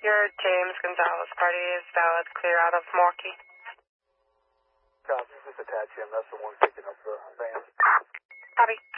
Your James Gonzalez party is valid. Clear out of Milwaukee. Copy. Just attach him. That's the one picking up the van. Copy.